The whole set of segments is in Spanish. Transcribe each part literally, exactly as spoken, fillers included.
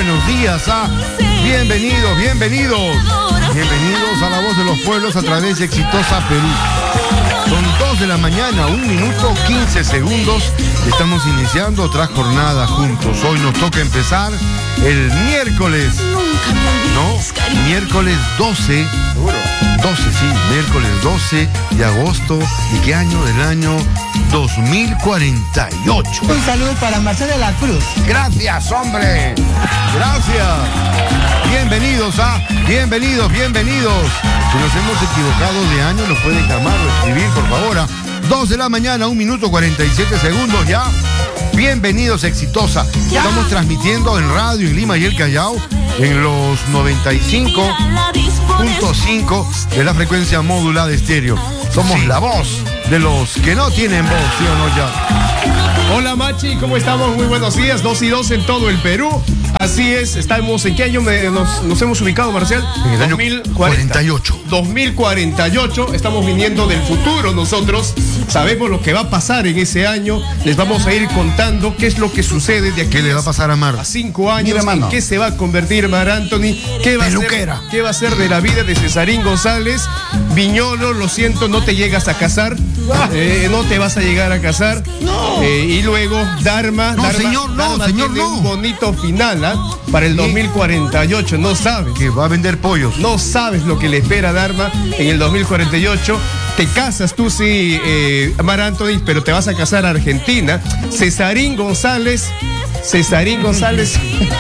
buenos días. ¿Ah? Bienvenidos, bienvenidos. Bienvenidos a La Voz de los Pueblos a través de Exitosa Perú. Son dos de la mañana, un minuto, quince segundos. Estamos iniciando otra jornada juntos. Hoy nos toca empezar el miércoles. No, miércoles doce. doce, sí, miércoles doce de agosto. ¿Y qué año? Del año dos mil cuarenta y ocho. Un saludo para Marcelo de la Cruz. Gracias, hombre. Gracias. Bienvenidos a, bienvenidos, bienvenidos. Si nos hemos equivocado de año, nos pueden llamar o escribir, por favor. dos de la mañana, un minuto cuarenta y siete segundos ya. Bienvenidos, Exitosa. Ya. Estamos transmitiendo en radio en Lima y el Callao en los noventa y cinco punto cinco de la frecuencia modulada estéreo. Somos Sí. la voz de los que no tienen voz, ¿sí o no, ya? Hola Machi, ¿cómo estamos? Muy buenos días, dos y dos en todo el Perú. Así es, estamos, ¿en qué año me- nos, nos hemos ubicado, Marcial? En el año dos mil cuarenta y ocho. dos mil cuarenta y ocho, estamos viniendo del futuro nosotros, sabemos lo que va a pasar en ese año, les vamos a ir contando qué es lo que sucede de aquí ¿Qué le va a pasar a Mar? a cinco años, Mira, mano. en qué se va a convertir Mar Anthony, qué va, a ser, Peluquera. qué va a ser de la vida de Cesarín González. Viñolo, lo siento, no te llegas a casar, eh, no te vas a llegar a casar. Eh, y luego Dharma, No, Dharma, señor, no, Dharma señor, tiene no. un bonito final, ¿ah? Para el dos mil cuarenta y ocho, no sabes. Que va a vender pollos. No sabes lo que le espera a Dharma en el dos mil cuarenta y ocho. Te casas tú, sí, eh, Mar Anthony, pero te vas a casar a Argentina. Cesarín González, Cesarín González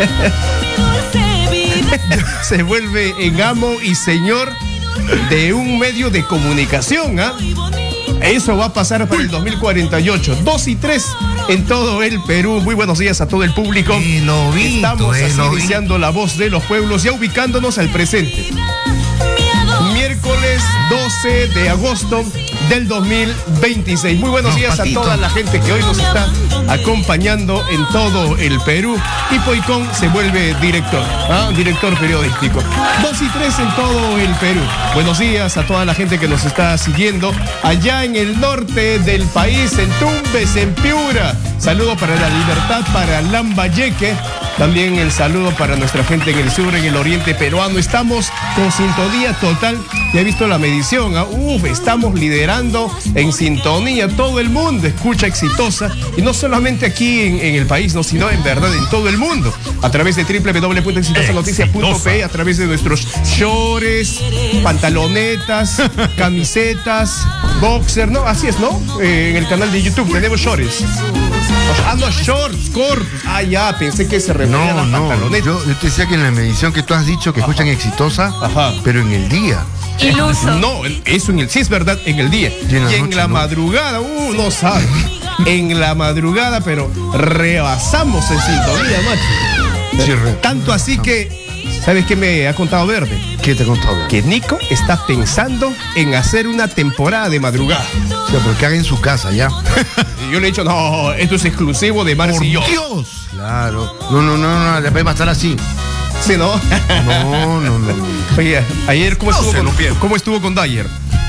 se vuelve en amo y señor de un medio de comunicación, ¿ah? Eso va a pasar para el dos mil cuarenta y ocho. dos y tres en todo el Perú. Muy buenos días a todo el público. Y lo vi, Estamos eh, así lo vi. iniciando La Voz de los Pueblos, ya ubicándonos al presente. Miércoles doce de agosto del dos mil veintiséis. Muy buenos No, días Patito. a toda la gente que hoy nos está acompañando en todo el Perú. Y Poicón se vuelve director, ¿ah? Director periodístico. dos y tres en todo el Perú. Buenos días a toda la gente que nos está siguiendo allá en el norte del país, en Tumbes, en Piura. Saludo para La Libertad, para Lambayeque. También el saludo para nuestra gente en el sur, en el oriente peruano. Estamos con sintonía total. Ya he visto la medición. ¿Ah? Uf, estamos liderando en sintonía. Todo el mundo escucha Exitosa. Y no solamente aquí en, en el país, no, sino en verdad en todo el mundo. A través de doble u doble u doble u punto exitosa noticias punto pe, a través de nuestros shorts, pantalonetas, camisetas, boxer, ¿no? Así es, ¿no? Eh, en el canal de YouTube tenemos shorts. Ah, no, shorts, cortos. Ah, ya, pensé que se refería a No, las no, pantalonetas. yo, yo te decía que en la medición que tú has dicho que escuchan Exitosa, Ajá. pero en el día. Iluso. No, eso en el, sí es verdad, en el día. Y en la y en noche, la ¿no? madrugada, uh, no sabes. En la madrugada, pero rebasamos en sintonía, macho. Sí, re- Tanto así que, ¿sabes qué me ha contado Verde? ¿Qué te he contado? Que Nico está pensando en hacer una temporada de madrugada. O sea, porque haga en su casa ya. Y yo le he dicho, no, esto es exclusivo de Marci y yo. Dios. Claro. No, no, no, no, después va a estar así. Sí, ¿no? No, no, no. Oye, ayer, ¿cómo estuvo, con, ¿cómo estuvo con Dyer?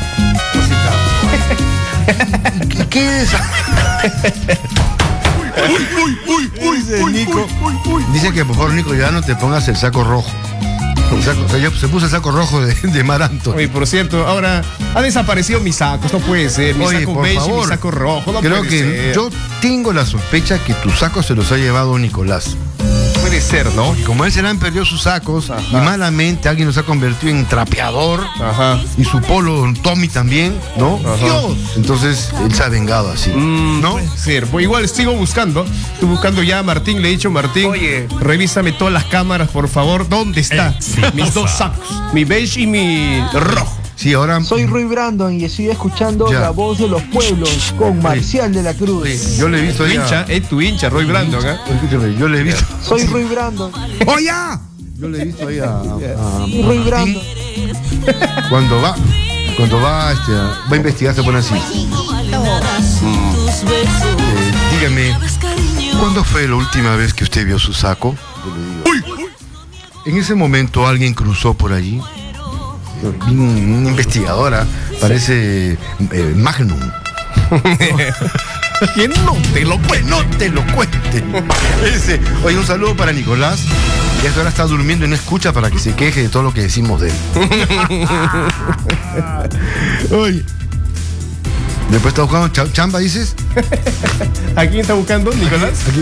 ¿Qué, qué es? Dice Nico. Dice que por favor, Nico, ya no te pongas el saco rojo. El saco- o sea, yo- se puso el saco rojo de, de Maranto. Oye, por cierto, ahora ha desaparecido mis sacos, no puede ser. Mi Oye, saco por beige y favor. mi saco rojo, no Creo puede que ser. yo tengo la sospecha que tus sacos se los ha llevado Nicolás. Puede ser, ¿no? Y como él se le han perdido sus sacos, Ajá. y malamente alguien los ha convertido en trapeador, Ajá. y su polo Don Tommy también, ¿no? Ajá. Dios. Entonces él se ha vengado así, Mm, ¿no? Puede ser. Pues igual sigo buscando. Estoy buscando ya a Martín. Le he dicho, Martín, Oye. revísame todas las cámaras, por favor. ¿Dónde está? Mis dos sacos. Mi beige y mi rojo. Sí, ahora. Soy Rui Brandon y estoy escuchando Ya. La Voz de los Pueblos con Marcial de la Cruz. Oye, yo le he visto Tu ahí a- hincha, es tu hincha, Roy Brandon, ¿ah? Escúchame, yo le he visto. Soy Rui Brandon. ¡Oh, ya! Yo le he visto ahí a, a- a Rui Martín Brandon. cuando va, cuando va, este, a- va a investigar, se pone así. Eh, dígame, ¿cuándo fue la última vez que usted vio su saco? Yo le digo. En ese momento alguien cruzó por allí. Vi un- una investigadora, parece eh, Magnum. ¿Quién no te lo cuenta? No te lo cuente. Ese. Oye, un saludo para Nicolás. Y hasta ahora está durmiendo y no escucha para que se queje de todo lo que decimos de él. Oye. Después está buscando ch chamba, dices. ¿A quién está buscando, Nicolás? Aquí.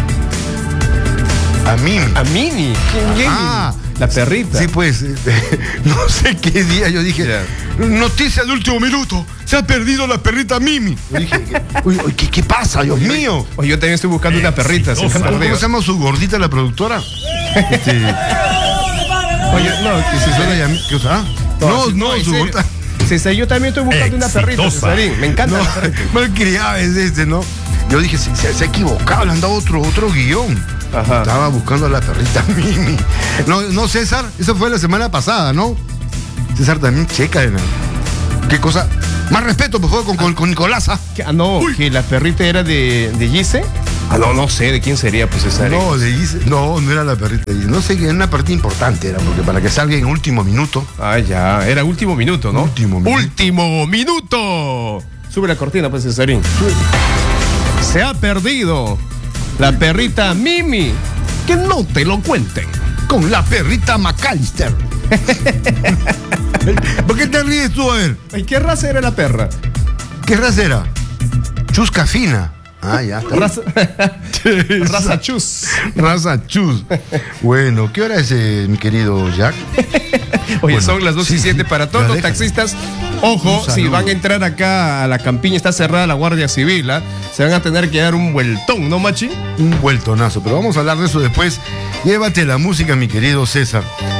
A Mimi. A Mimi. ¿Quién? Ah, la perrita. Sí, pues, no sé qué día yo dije, yeah. Noticia de último minuto, se ha perdido la perrita Mimi. Yo dije, uy, uy, ¿qué, ¿qué pasa, Dios oye, mío? Oye, yo también estoy buscando una perrita. ¿Cómo, ¿Cómo se llama su gordita, la productora? Este... Oye, no, que si suena ya... ¿Qué usa? No, no, no, su gordita. César, yo también estoy buscando Exitosa. Una perrita, Cesarín. Me encanta. No, malcriada es este, ¿no? Yo dije, se, se, se ha equivocado, le han dado otro, otro guión. Ajá. Estaba buscando a la perrita Mimi. No, no, César, eso fue la semana pasada, ¿no? César también checa, ¿no? ¿Qué cosa? Más respeto, por favor, con, con, con Nicolasa. Ah, no, Uy. que la perrita era de, de Gise. Ah, no, no sé de quién sería, pues César. No, de Gise. No, no era la perrita de Gise. No sé, era una perrita importante, era, porque para que salga en último minuto. Ah, ya, era último minuto, ¿no? Último minuto. Último minuto. Sube la cortina, pues Cesarín. Se ha perdido la perrita Mimi. Que no te lo cuenten. Con la perrita McAllister. ¿Por qué te ríes tú, a ver? ¿Y qué raza era la perra? ¿Qué raza era? Chusca fina. Ah, ya está. Raza, raza chus. Raza chus. Bueno, ¿qué hora es, eh, mi querido Jack? Oye, bueno, son las dos y siete sí, para todos los deja. taxistas. Ojo, si van a entrar acá a la campiña, está cerrada la Guardia Civil, ¿eh? Se van a tener que dar un vueltón, ¿no, Machi? Un vueltonazo, pero vamos a hablar de eso después. Llévate la música, mi querido César.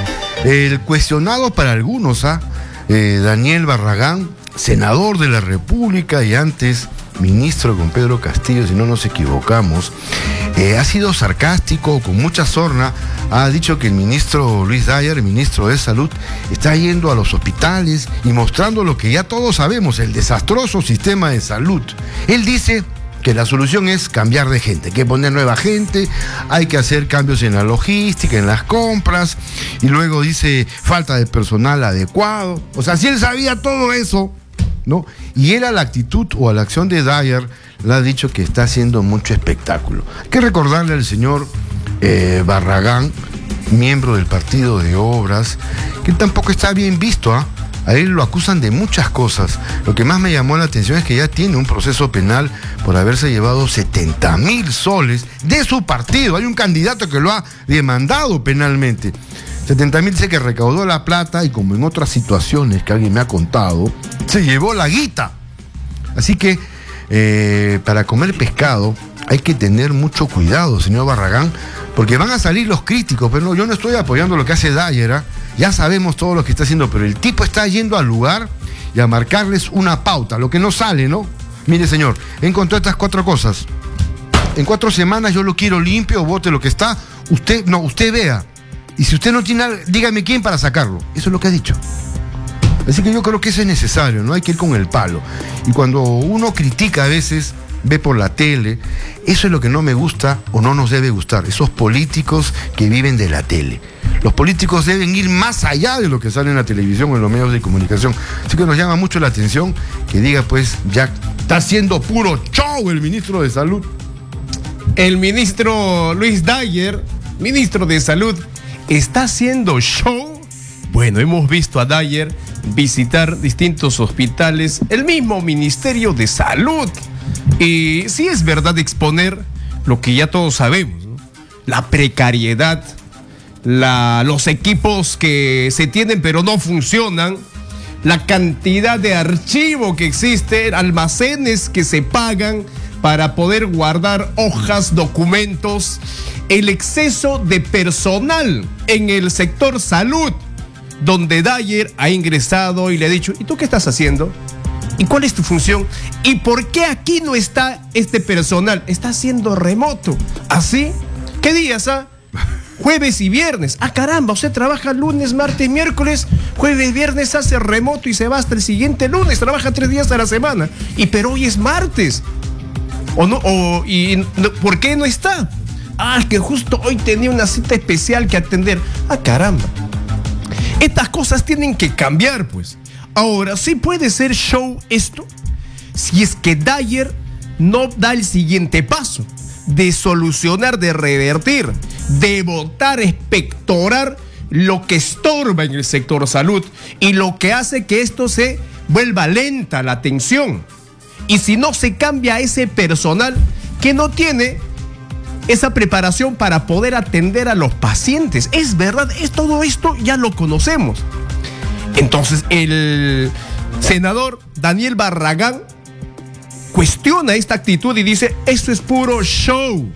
El cuestionado para algunos, ¿ah? Eh, Daniel Barragán, senador de la República y antes ministro con Pedro Castillo, si no nos equivocamos, eh, ha sido sarcástico, con mucha sorna, ha dicho que el ministro Luis Dyer, el ministro de Salud, está yendo a los hospitales y mostrando lo que ya todos sabemos, el desastroso sistema de salud. Él dice que la solución es cambiar de gente, hay que poner nueva gente, hay que hacer cambios en la logística, en las compras, y luego dice falta de personal adecuado. O sea, si él sabía todo eso, ¿no? Y él a la actitud o a la acción de Dyer le ha dicho que está haciendo mucho espectáculo. Hay que recordarle al señor eh, Barragán, miembro del Partido de Obras, que tampoco está bien visto, ¿ah? ¿eh? A él lo acusan de muchas cosas. Lo que más me llamó la atención es que ya tiene un proceso penal por haberse llevado setenta mil soles de su partido. Hay un candidato que lo ha demandado penalmente. setenta mil dice que recaudó la plata y, como en otras situaciones que alguien me ha contado, se llevó la guita. Así que eh, para comer pescado hay que tener mucho cuidado, señor Barragán, porque van a salir los críticos. Pero no, yo no estoy apoyando lo que hace Dyer, ¿eh? Ya sabemos todo lo que está haciendo, pero el tipo está yendo al lugar y a marcarles una pauta, lo que no sale, ¿no? Mire, señor, encontró estas cuatro cosas. En cuatro semanas yo lo quiero limpio, bote lo que está. Usted, no, usted vea. Y si usted no tiene nada, dígame quién para sacarlo. Eso es lo que ha dicho. Así que yo creo que eso es necesario, no hay que ir con el palo. Y cuando uno critica a veces, ve por la tele, eso es lo que no me gusta o no nos debe gustar. Esos políticos que viven de la tele. Los políticos deben ir más allá de lo que sale en la televisión o en los medios de comunicación. Así que nos llama mucho la atención que diga, pues, ya está haciendo puro show el ministro de Salud. El ministro Luis Dyer, ministro de Salud, ¿está haciendo show? Bueno, hemos visto a Dyer visitar distintos hospitales, el mismo Ministerio de Salud. Y sí es verdad exponer lo que ya todos sabemos, ¿no? La precariedad, la, los equipos que se tienen pero no funcionan, la cantidad de archivo que existe, almacenes que se pagan para poder guardar hojas, documentos, el exceso de personal en el sector salud, donde Dyer ha ingresado y le ha dicho, ¿y tú qué estás haciendo? ¿Y cuál es tu función? ¿Y por qué aquí no está este personal? Está haciendo remoto. ¿Así? ¿Qué días, ah? Jueves y viernes. Ah, caramba, usted trabaja lunes, martes, miércoles, jueves, viernes hace remoto y se va hasta el siguiente lunes. Trabaja tres días a la semana. Y pero hoy es martes. ¿O no? O, y, ¿por qué no está? Ah, que justo hoy tenía una cita especial que atender. Ah, caramba. Estas cosas tienen que cambiar, pues. Ahora, ¿sí puede ser show esto? Si es que Dyer no da el siguiente paso de solucionar, de revertir de votar, expectorar lo que estorba en el sector salud y lo que hace que esto se vuelva lenta la atención. Y si no se cambia ese personal que no tiene esa preparación para poder atender a los pacientes. Es verdad, es todo esto ya lo conocemos. Entonces el senador Daniel Barragán cuestiona esta actitud y dice, esto es puro show.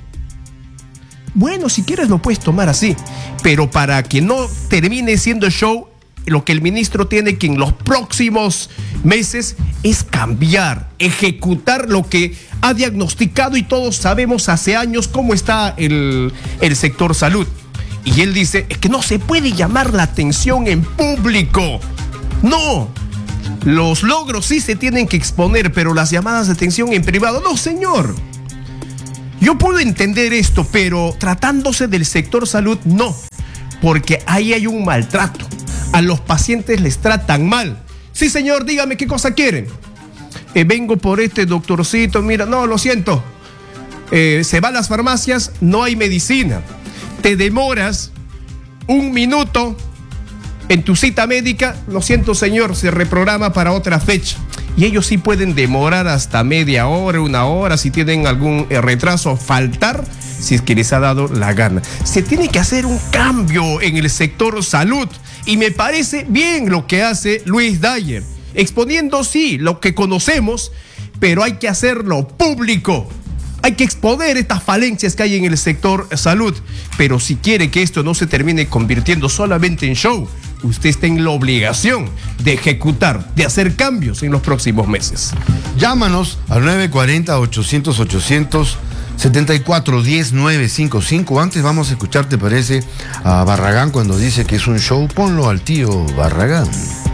Bueno, si quieres lo puedes tomar así, pero para que no termine siendo show, lo que el ministro tiene que en los próximos meses es cambiar, ejecutar lo que ha diagnosticado y todos sabemos hace años cómo está el, el sector salud. Y él dice, es que no se puede llamar la atención en público. No, los logros sí se tienen que exponer, pero las llamadas de atención en privado, no señor. Yo puedo entender esto, pero tratándose del sector salud, no, porque ahí hay un maltrato. A los pacientes les tratan mal. Sí, señor, dígame qué cosa quieren. Eh, vengo por este doctorcito, mira, no, lo siento. Eh, se va a las farmacias, no hay medicina. Te demoras un minuto en tu cita médica, lo siento, señor, se reprograma para otra fecha. Y ellos sí pueden demorar hasta media hora, una hora, si tienen algún eh, retraso, faltar, si es que les ha dado la gana. Se tiene que hacer un cambio en el sector salud. Y me parece bien lo que hace Luis Dyer, exponiendo, sí, lo que conocemos, pero hay que hacerlo público. Hay que exponer estas falencias que hay en el sector salud. Pero si quiere que esto no se termine convirtiendo solamente en show, usted está en la obligación de ejecutar, de hacer cambios en los próximos meses. Llámanos al nueve cuatro cero, ochocientos, ochocientos, setenta y cuatro diez, nueve cinco cinco. Antes vamos a escuchar, ¿te parece? A Barragán cuando dice que es un show. Ponlo al tío Barragán.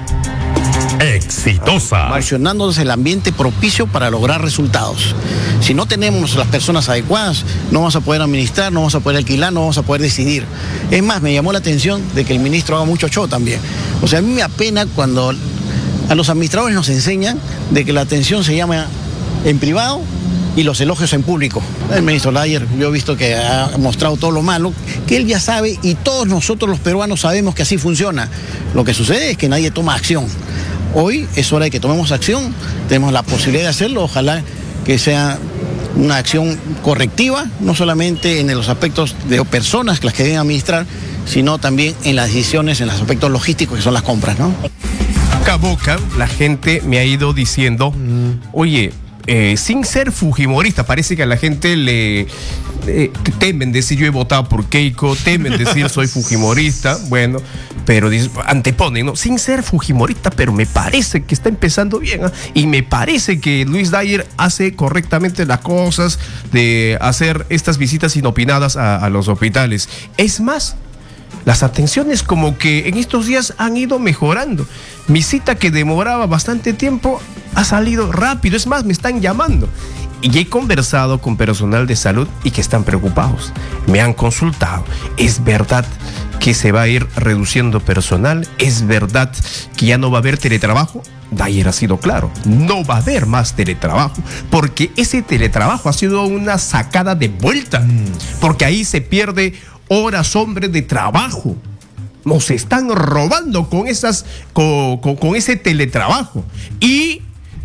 Exitosa. Mencionándonos el ambiente propicio para lograr resultados. Si no tenemos las personas adecuadas, no vamos a poder administrar, no vamos a poder alquilar, no vamos a poder decidir. Es más, me llamó la atención de que el ministro haga mucho show también. O sea, a mí me apena cuando a los administradores nos enseñan de que la atención se llama en privado y los elogios en público. El ministro Dyer, yo he visto que ha mostrado todo lo malo, que él ya sabe y todos nosotros los peruanos sabemos que así funciona. Lo que sucede es que nadie toma acción. Hoy es hora de que tomemos acción, tenemos la posibilidad de hacerlo, ojalá que sea una acción correctiva, no solamente en los aspectos de personas las que deben administrar, sino también en las decisiones, en los aspectos logísticos que son las compras, ¿no? Boca a boca, la gente me ha ido diciendo, oye, Eh, sin ser fujimorista, parece que a la gente le eh, temen decir yo he votado por Keiko, temen decir soy fujimorista, bueno, pero anteponen, ¿no? Sin ser fujimorista, pero me parece que está empezando bien, ¿eh? Y me parece que Luis Dyer hace correctamente las cosas de hacer estas visitas inopinadas a, a los hospitales. Es más, las atenciones como que en estos días han ido mejorando. Mi cita que demoraba bastante tiempo ha salido rápido. Es más, me están llamando. Y he conversado con personal de salud y que están preocupados. Me han consultado. ¿Es verdad que se va a ir reduciendo personal? ¿Es verdad que ya no va a haber teletrabajo? Dyer ha sido claro, no va a haber más teletrabajo, porque ese teletrabajo ha sido una sacada de vuelta, porque ahí se pierde horas, hombre, de trabajo. Nos están robando con esas, con, con, con ese teletrabajo. Y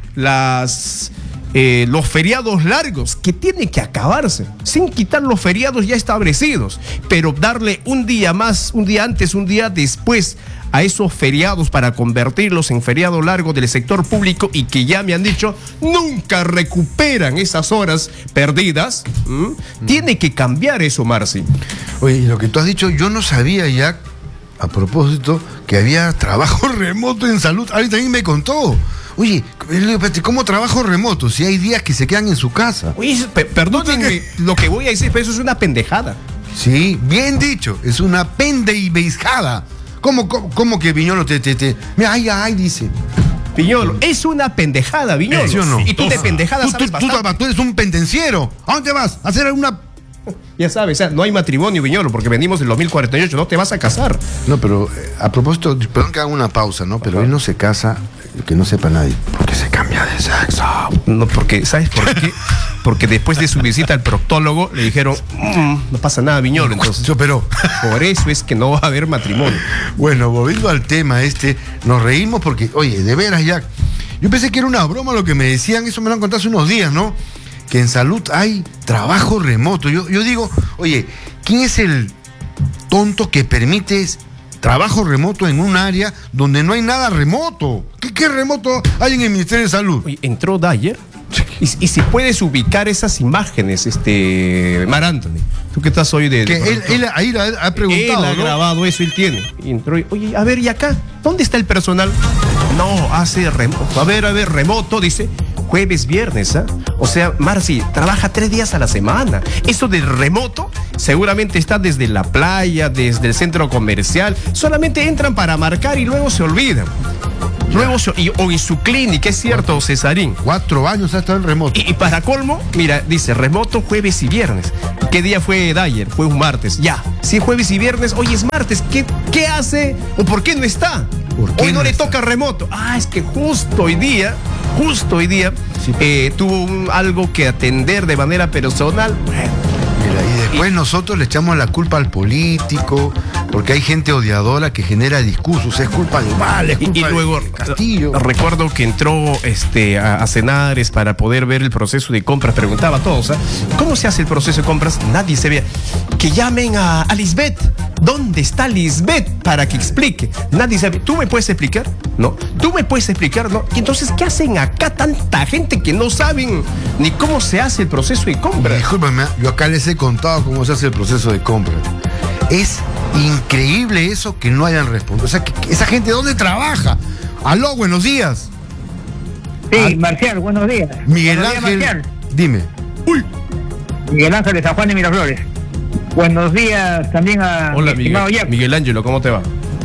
las eh, los feriados largos, que tienen que acabarse, sin quitar los feriados ya establecidos, pero darle un día más, un día antes, un día después a esos feriados para convertirlos en feriado largo del sector público y que ya me han dicho nunca recuperan esas horas perdidas. ¿Mm? Mm. Tiene que cambiar eso, Marci. Oye, lo que tú has dicho, yo no sabía ya, a propósito, que había trabajo remoto en salud. Ahorita también me contó. Oye, ¿cómo trabajo remoto? Si hay días que se quedan en su casa. Oye, perdónenme lo que voy a decir, pero eso es una pendejada. Sí, bien dicho, es una pendeibejada. ¿Cómo, cómo, cómo que Viñolo te, te, te... Mira, ay, ay, dice. Viñolo, es una pendejada, Viñolo. ¿Sí o no? Y tú de pendejada tú, sabes tú, bastante. Tú, tú eres un pendenciero. ¿A dónde vas? ¿A hacer alguna...? Ya sabes, o sea, no hay matrimonio, Viñolo, porque venimos del dos mil cuarenta y ocho, no te vas a casar. No, pero eh, a propósito, perdón que haga una pausa, ¿no? Pero Ajá. Él no se casa, que no sepa nadie, porque se cambia de sexo. No, porque, ¿sabes por qué? porque después de su visita al proctólogo le dijeron, mmm, no pasa nada, Viñolo, entonces. Se operó. Por eso es que no va a haber matrimonio. Bueno, volviendo al tema este, nos reímos porque, oye, de veras, Jack, yo pensé que era una broma lo que me decían, eso me lo han contado hace unos días, ¿no? Que en salud hay trabajo remoto. Yo, yo digo, oye, ¿quién es el tonto que permite trabajo remoto en un área donde no hay nada remoto? ¿Qué, qué remoto hay en el Ministerio de Salud? Oye, entró Dyer. Y, y si puedes ubicar esas imágenes, este Mar Anthony, tú que estás hoy de... Que de él, él ahí ha, ha preguntado, Él ha ¿no? grabado eso, él tiene. Y entró y, oye, a ver, ¿y acá? ¿Dónde está el personal? No, hace remoto. A ver, a ver, remoto, dice, jueves, viernes, ¿ah? ¿eh? O sea, Marci, trabaja tres días a la semana. Eso de remoto, seguramente está desde la playa, desde el centro comercial. Solamente entran para marcar y luego se olvidan. Luego, y, o en su clínica, es cierto, Cuatro, Cesarín. Cuatro años ha estado en remoto. Y, y para colmo, mira, dice remoto jueves y viernes. ¿Qué día fue Dyer? Fue un martes. Ya. Si es jueves y viernes, hoy es martes. ¿Qué, qué hace o por qué no está? ¿Por qué hoy no, no le está? toca remoto. Ah, es que justo hoy día, justo hoy día, Sí. eh, tuvo un, algo que atender de manera personal. Mira, y después nosotros le echamos la culpa al político, porque hay gente odiadora que genera discursos, es culpa de Val, es Y, culpa y luego de Castillo. recuerdo que entró este, a, a Cenares para poder ver el proceso de compras. Preguntaba a todos, ¿eh? ¿Cómo se hace el proceso de compras? Nadie se ve. Que llamen a, a Lisbeth. ¿Dónde está Lisbeth? Para que explique. Nadie sabe. ¿Tú me puedes explicar? No. ¿Tú me puedes explicar? No. Y entonces, ¿qué hacen acá tanta gente que no saben ni cómo se hace el proceso de compras? Discúlpame, yo acá les he contado cómo se hace el proceso de compra. Es increíble eso que no hayan respondido. O sea, que, que esa gente, ¿dónde trabaja? Aló, buenos días. Sí, Al- Marcial, buenos días. Miguel Buenos días, Ángel, Marcial. dime. Miguel Ángel de San Juan de Miraflores. Buenos días también a Hola, mi estimado Miguel, Jack. Miguel Ángelo, ¿cómo te va?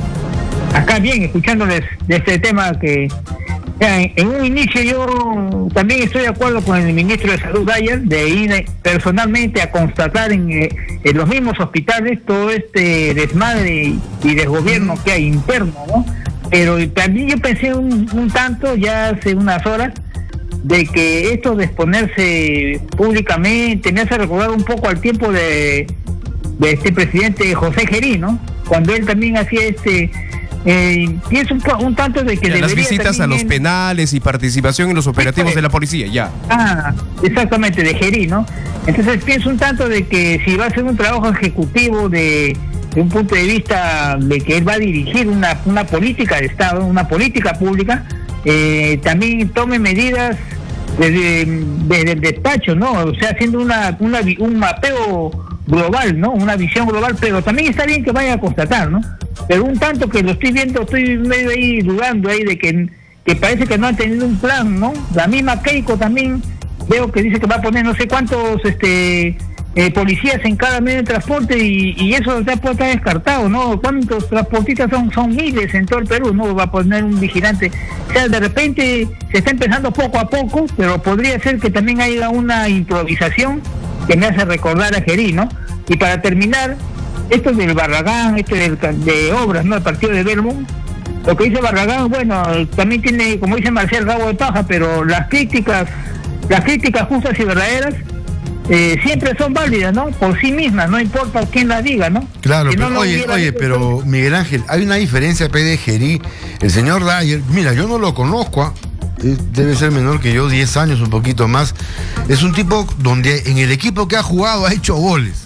Acá bien, escuchándoles de este tema que ya, en, en un inicio yo también estoy de acuerdo con el ministro de Salud Dyer de ir eh, personalmente a constatar en, eh, en los mismos hospitales todo este desmadre y, y desgobierno que hay interno, ¿no? Pero también yo pensé un, un tanto ya hace unas horas de que esto de exponerse públicamente me hace recordar un poco al tiempo de, de este presidente José Gerí, ¿no? Cuando él también hacía este... Eh, pienso un, un tanto de que Ya, las debería visitas a también los él- penales y participación en los operativos pues. de la policía, ya. Ah, exactamente, de Gerí, ¿no? Entonces pienso un tanto de que si va a ser un trabajo ejecutivo de, de un punto de vista de que él va a dirigir una, una política de Estado, una política pública, eh, también tome medidas desde, desde el despacho, ¿no? O sea, haciendo una, una vi- un mapeo global, ¿no? Una visión global, pero también está bien que vaya a constatar, ¿no? Pero un tanto que lo estoy viendo, estoy medio ahí dudando ahí de que, que parece que no han tenido un plan, ¿no? La misma Keiko también veo que dice que va a poner no sé cuántos este eh, policías en cada medio de transporte y, y eso ya puede estar descartado, ¿no? ¿Cuántos transportistas son? Son miles en todo el Perú, ¿no? Va a poner un vigilante. O sea, de repente se está empezando poco a poco, pero podría ser que también haya una improvisación que me hace recordar a Gerí, ¿no? Y para terminar, esto del Barragán, esto del, de obras, ¿no? El partido de Belmont, lo que dice Barragán, bueno, también tiene, como dice Marcial, rabo de paja, pero las críticas, las críticas justas y verdaderas, eh, siempre son válidas, ¿no? Por sí mismas, no importa quién las diga, ¿no? Claro, Si no pero, lo oye, hubiera oye, dicho, pero Miguel Ángel, hay una diferencia P de Gerí. El señor Dyer, mira, yo no lo conozco, ¿ah? Eh, debe ser menor que yo, diez años, un poquito más. Es un tipo donde en el equipo que ha jugado ha hecho goles.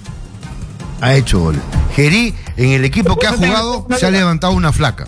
Ha hecho goles. Gerí, en el equipo que ha jugado, se ha levantado una flaca.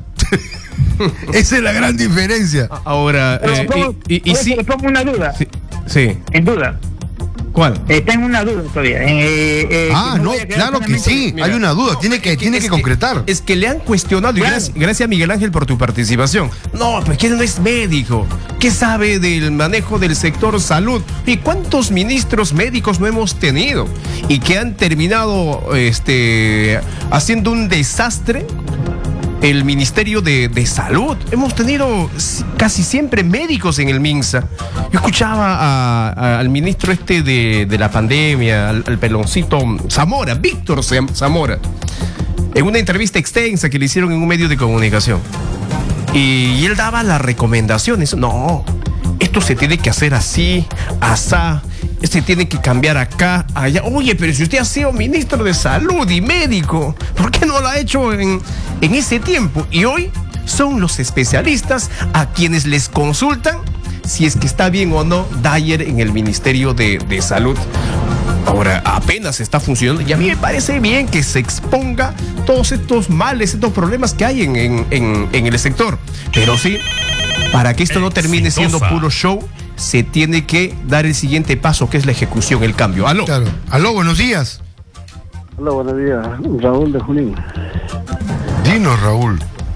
Esa es la gran diferencia. Ahora, Pero eh, pongo- y, y- y por eso sí, le pongo una duda, sí, sí. en duda. ¿Cuál? Está en una duda todavía. Eh, eh, Ah, que no, voy a quedar claro que solamente- sí. Mira. Hay una duda, tiene que, tiene Es que concretar. Es que le han cuestionado, y Claro. gracias, gracias Miguel Ángel por tu participación. No, pues que él no es médico. ¿Qué sabe del manejo del sector salud? ¿Y cuántos ministros médicos no hemos tenido? Y que han terminado este, haciendo un desastre el Ministerio de, de Salud. Hemos tenido s- casi siempre médicos en el MINSA. Yo escuchaba a- a- al ministro este de, de la pandemia, al, al peloncito Zamora, Víctor Zam- Zamora, en una entrevista extensa que le hicieron en un medio de comunicación. Y, y él daba las recomendaciones. No, esto se tiene que hacer así, asá. se tiene que cambiar acá, allá. Oye, pero si usted ha sido ministro de salud y médico, ¿por qué no lo ha hecho en, en ese tiempo? Y hoy son los especialistas a quienes les consultan si es que está bien o no Dyer en el Ministerio de, de Salud. Ahora, apenas está funcionando y a mí me parece bien que se exponga todos estos males, estos problemas que hay en, en, en, en el sector. Pero sí, para que esto no termine siendo puro show, se tiene que dar el siguiente paso, que es la ejecución, el cambio. Aló. Claro. Aló, buenos días. Hola, buenos días. Raúl de Junín. Dinos, Raúl.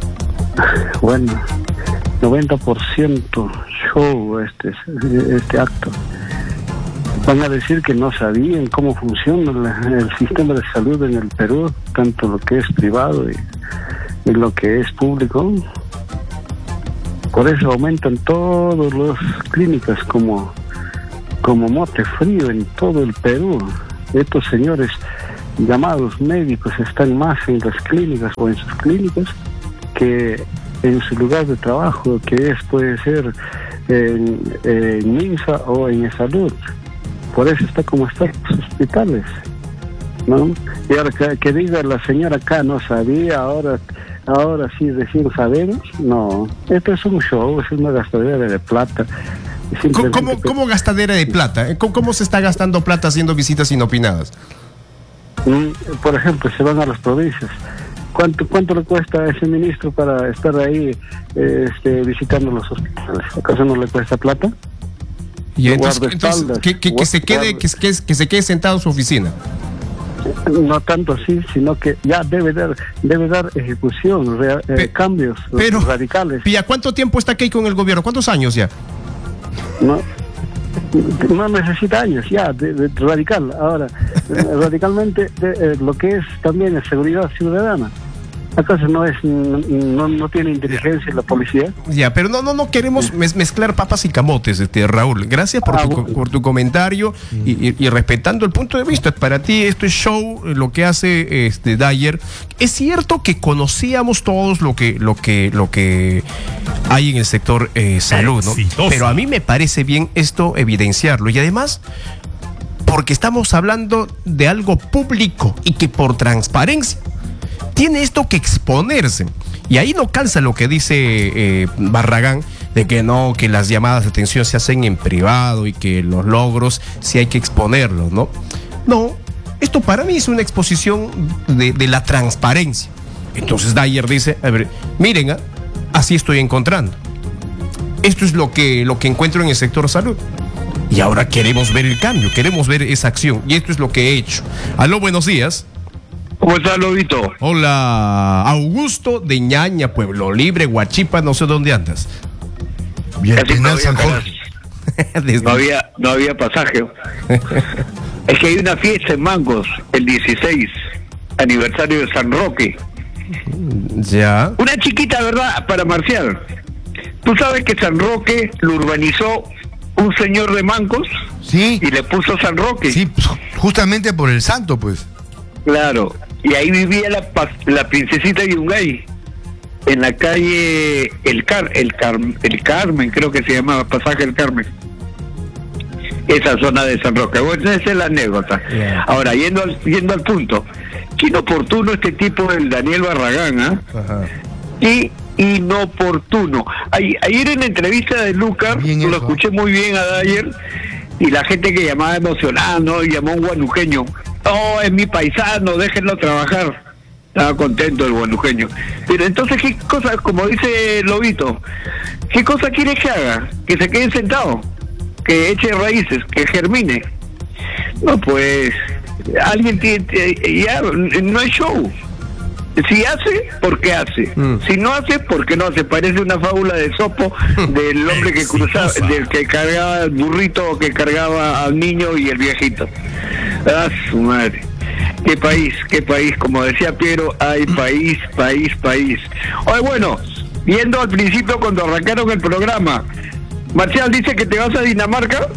Bueno, noventa por ciento show este, este acto. Van a decir que no sabían cómo funciona la, el sistema de salud en el Perú, tanto lo que es privado y, y lo que es público. Por eso aumentan todas las clínicas como, como mote frío en todo el Perú. Estos señores llamados médicos están más en las clínicas o en sus clínicas que en su lugar de trabajo, que es puede ser en, en MINSA o en Salud. Por eso está como están los hospitales, ¿no? Y ahora que, que diga la señora acá no sabía, ahora ahora sí recién sabemos. No, esto es un show, es una gastadera de plata. ¿Cómo, cómo, cómo gastadera de plata? ¿Cómo, ¿Cómo se está gastando plata haciendo visitas inopinadas? Por ejemplo, se van a las provincias. ¿Cuánto, cuánto le cuesta a ese ministro para estar ahí este, visitando los hospitales? ¿Acaso no le cuesta plata? Y entonces, entonces que, que, que se quede que, que, que se quede sentado en su oficina. No tanto así, sino que ya debe dar debe dar ejecución, rea, eh, Pe cambios pero, radicales. Pía, ¿cuánto tiempo está aquí con el gobierno? ¿Cuántos años ya? No, no necesita años ya, de, de, radical. Ahora, radicalmente de, eh, lo que es también es seguridad ciudadana. ¿Acaso no es no, no tiene inteligencia la policía? Ya, pero no no no queremos mez, mezclar papas y camotes, este Raúl. Gracias por, ah, tu, bueno. por tu comentario y, y, y respetando el punto de vista. Para ti esto es show, lo que hace este Dyer. Es cierto que conocíamos todos lo que lo que lo que hay en el sector eh, salud, ¿no? Exitoso. Pero a mí me parece bien esto evidenciarlo y además porque estamos hablando de algo público y que por transparencia tiene esto que exponerse. Y ahí no calza lo que dice eh, Barragán, de que no, que las llamadas de atención se hacen en privado y que los logros sí hay que exponerlos, ¿no? No, esto para mí es una exposición de, de la transparencia. Entonces Dyer dice, a ver, miren, ¿eh? así estoy encontrando. Esto es lo que, lo que encuentro en el sector salud. Y ahora queremos ver el cambio, queremos ver esa acción. Y esto es lo que he hecho. Aló, buenos días. ¿Cómo estás, Lobito? Hola, Augusto de Ñaña, Pueblo Libre, Huachipa, no sé dónde andas. Bien, no, San Jorge. no había no había pasaje. Es que hay una fiesta en Mangos, el dieciséis, aniversario de San Roque. Ya. Una chiquita, ¿verdad? Para Marcial. ¿Tú sabes que San Roque lo urbanizó un señor de Mangos? Sí. Y le puso San Roque. Sí, justamente por el santo, pues. Claro. Y ahí vivía la, la princesita Yungay, en la calle El Car, el Car, el Carmen, creo que se llamaba Pasaje El Carmen. Esa zona de San Roque. Bueno, esa es la anécdota. Yeah. Ahora, yendo al, yendo al punto, qué inoportuno este tipo, el Daniel Barragán, ¿ah? ¿eh? Uh-huh. Y inoportuno. Ay, ayer en la entrevista de Lucas, lo eso. escuché muy bien a Dyer, y la gente que llamaba emocionada, ¿no? Y llamó a un guanujeño. Oh, es mi paisano, déjenlo trabajar. Estaba contento el guanujeño. Pero entonces, ¿qué cosa, como dice Lobito, qué cosa quiere que haga? Que se quede sentado, que eche raíces, que germine. No, pues, alguien tiene, ya, no es show. Si hace, ¿por qué hace? Mm. Si no hace, ¿por qué no hace? Parece una fábula de Sopo del hombre que cruzaba, del que cargaba el burrito, que cargaba al niño y el viejito. ¡Ah, su madre! ¡Qué país, qué país! Como decía Piero, hay país, país, país. Oye, bueno, viendo al principio cuando arrancaron el programa, Marcial dice que te vas a Dinamarca.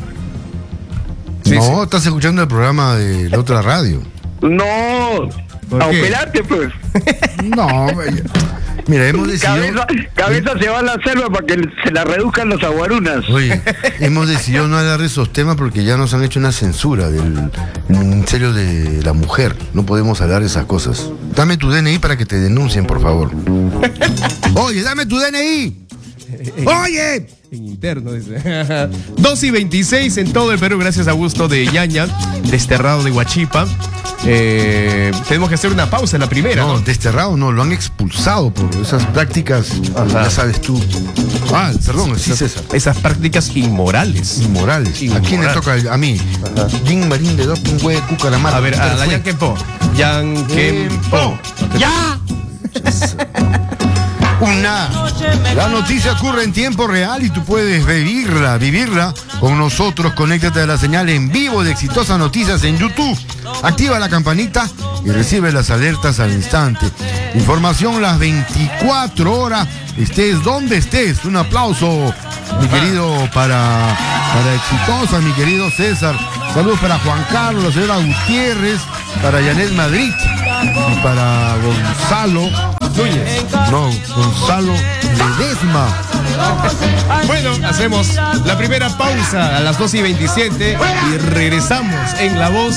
Sí, no, sí. Estás escuchando el programa de la otra radio. No, a operarte, pues. No, Mira, hemos decidido... Cabeza, cabeza se va a la selva para que se la reduzcan los aguarunas. Oye, hemos decidido no hablar de esos temas porque ya nos han hecho una censura del Ministerio de la Mujer. No podemos hablar de esas cosas. Dame tu D N I para que te denuncien, por favor. Oye, dame tu D N I. Oye. En interno, dice. dos y veintiséis en todo el Perú, gracias a Augusto de Yaña, desterrado de Huachipa. Eh, tenemos que hacer una pausa en la primera. No, ¿no? desterrado no, lo han expulsado por esas prácticas, Ajá. ya sabes tú. Ah, perdón, sí, César. Esas prácticas inmorales. Inmorales. ¿A quién le toca? A mí. Jim Marín de dos un güey, cucaramata. A ver, a la Yanquempo. Yanquempo. ¡Ya! Una. La noticia ocurre en tiempo real y tú puedes vivirla, vivirla con nosotros. Conéctate a la señal en vivo de Exitosa Noticias en YouTube. Activa la campanita y recibe las alertas al instante. Información las veinticuatro horas, estés donde estés. Un aplauso, mi querido, para, para Exitosa, mi querido César. Saludos para Juan Carlos, la señora Gutiérrez, para Janet Madrid y para Gonzalo Núñez. No, Gonzalo Ledesma. Bueno, hacemos la primera pausa a las dos y veintisiete y regresamos en La Voz